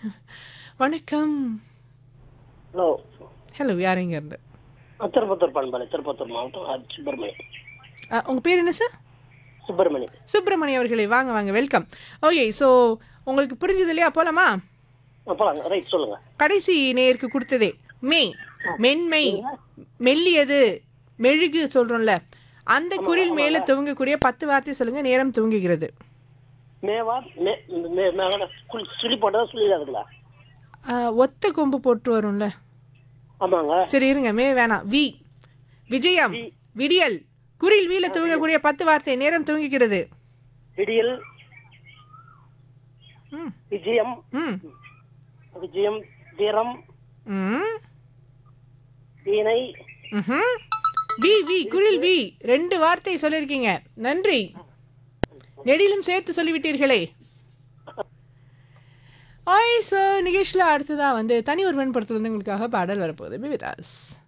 வணக்கம். Hello. Hello, யார் இங்க இருந்து? திருப்பத்தூர் பண்பாளி, திருப்பத்தூர் மாவட்டம் சுப்பிரமணி. உங்க பேர் என்ன சார்? சுப்பிரமணி. சுப்பிரமணி அவர்களே, வாங்க வாங்க, வெல்கம். ஓகே, ஸோ உங்களுக்கு புரிஞ்சது இல்லையா? போலாமா? போலாங்க. ரைட், சொல்லுங்க. கடைசி நேருக்கு கொடுத்ததே மே, மென்மை, மெல்லியது, மெழுகு சொல்றோம்ல, அந்த குரில் மேல துவங்கக்கூடிய 10 வார்த்தை சொல்லுங்க. நேரம் துவங்குகிறது. மேவா சுழி போட்டதா சொல்லிடாதுங்களா? ஒத்த கொம்பு போட்டு வரும்ல. ஆமாங்க. சரி இருங்க, மே வேணாம். வி, விஜயம், விடியல், குரில் வீல துவங்கக்கூடிய 10 வார்த்தை. நேரம் துவங்குகிறது. விடியல், விஜயம், விஜயம், வீரம், வீணை. வி வி குரில் வி 2 வார்த்தை சொல்லியிருக்கீங்க. நன்றி. நெடிலும் சேர்த்து சொல்லிவிட்டீர்களே. ஸோ நிகழ்ச்சியில் அடுத்ததாக வந்து தனி ஒருவன் படத்துல இருந்து உங்களுக்காக பாடல் வரப்போகுது. Be with us.